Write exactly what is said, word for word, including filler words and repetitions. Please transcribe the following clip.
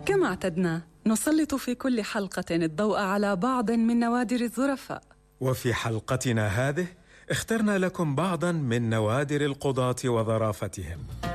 كما اعتدنا نسلط في كل حلقة الضوء على بعض من نوادر الظرفاء، وفي حلقتنا هذه اخترنا لكم بعضا من نوادر القضاة وظرافتهم.